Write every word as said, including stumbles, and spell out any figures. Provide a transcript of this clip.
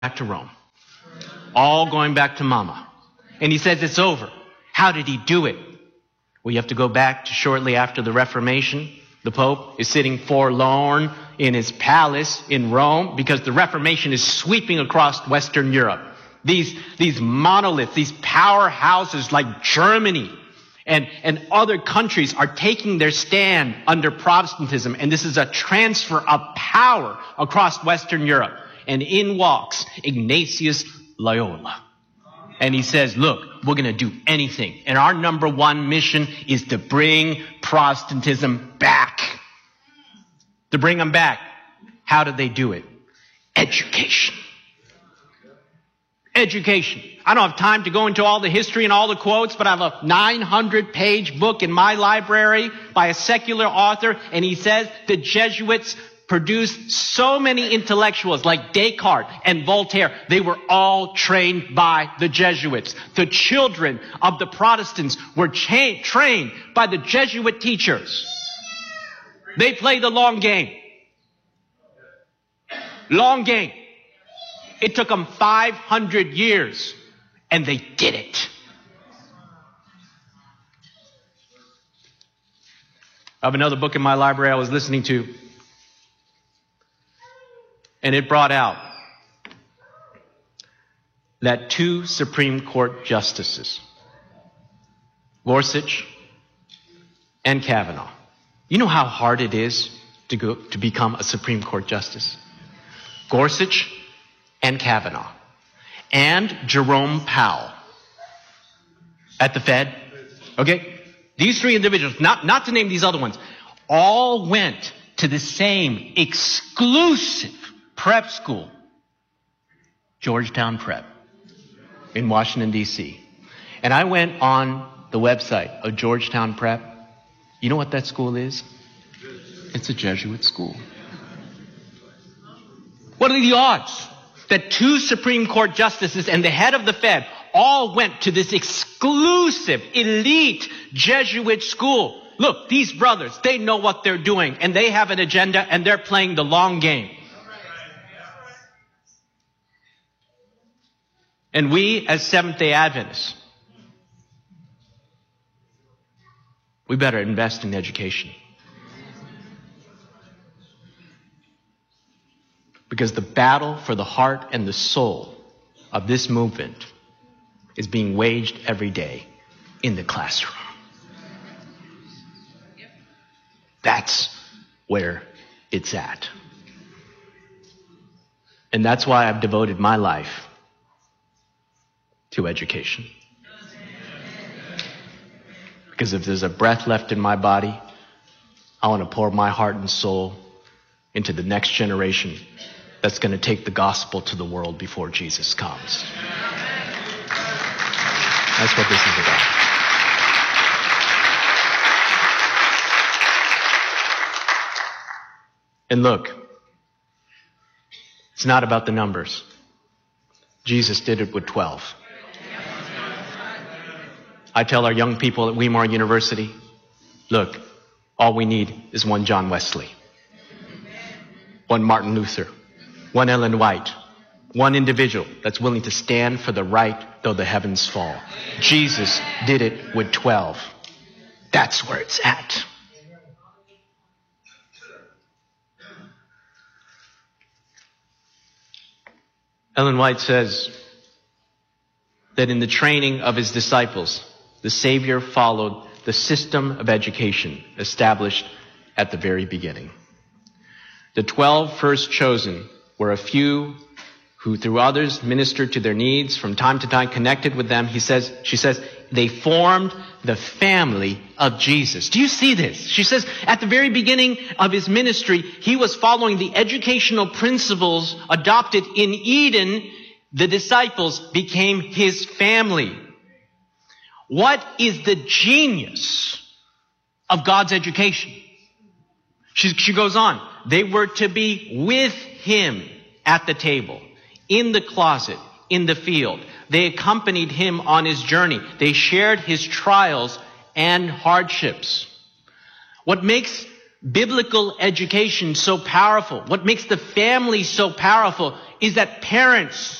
back to Rome. All going back to mama. And he says it's over. How did he do it? Well, you have to go back to shortly after the Reformation. The Pope is sitting forlorn in his palace in Rome because the Reformation is sweeping across Western Europe. These, these monoliths, these powerhouses like Germany and, and other countries are taking their stand under Protestantism. And this is a transfer of power across Western Europe. And in walks Ignatius Loyola. And he says, look, we're going to do anything. And our number one mission is to bring Protestantism back. To bring them back. How did they do it? Education. Education. I don't have time to go into all the history and all the quotes, but I have a nine hundred page book in my library by a secular author, and he says the Jesuits produced so many intellectuals like Descartes and Voltaire. They were all trained by the Jesuits. The children of the Protestants were cha- trained by the Jesuit teachers. They play the long game. Long game. It took them five hundred years, and they did it. I have another book in my library I was listening to, and it brought out that two Supreme Court justices, Gorsuch and Kavanaugh. You know how hard it is to go to become a Supreme Court justice? Gorsuch and Kavanaugh. And Jerome Powell at the Fed. Okay? These three individuals, not, not to name these other ones, all went to the same exclusive prep school, Georgetown Prep, in Washington, D C. And I went on the website of Georgetown Prep. You know what that school is? It's a Jesuit school. What are the odds that two Supreme Court justices and the head of the Fed all went to this exclusive, elite Jesuit school? Look, these brothers, they know what they're doing, and they have an agenda, and they're playing the long game. And we, as Seventh-day Adventists, we better invest in education. Because the battle for the heart and the soul of this movement is being waged every day in the classroom. That's where it's at. And that's why I've devoted my life to education. Because if there's a breath left in my body, I want to pour my heart and soul into the next generation that's going to take the gospel to the world before Jesus comes. That's what this is about. And look, it's not about the numbers. Jesus did it with twelve. I tell our young people at Weimar University, look, all we need is one John Wesley, one Martin Luther, one Ellen White, one individual that's willing to stand for the right though the heavens fall. Jesus did it with twelve. That's where it's at. Ellen White says that in the training of his disciples, the Savior followed the system of education established at the very beginning. The twelve first chosen were a few who through others ministered to their needs, from time to time connected with them. He says, she says, they formed the family of Jesus. Do you see this? She says, at the very beginning of his ministry, he was following the educational principles adopted in Eden. The disciples became his family. What is the genius of God's education? She, she goes on. They were to be with him at the table, in the closet, in the field. They accompanied him on his journey. They shared his trials and hardships. What makes biblical education so powerful, what makes the family so powerful, is that parents